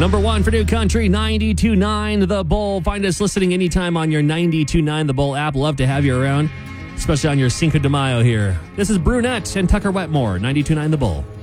Number one for New Country, 92.9 The Bull. Find us listening anytime on your 92.9 The Bull app. Love to have you around, especially on your Cinco de Mayo here. This is Brunette and Tucker Wetmore, 92.9 The Bull.